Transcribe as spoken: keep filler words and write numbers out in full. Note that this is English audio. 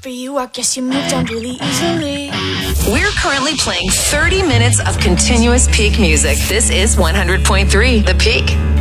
for you, I guess you moved on really easily. We're currently playing thirty minutes of continuous Peak music. This is one hundred point three The Peak.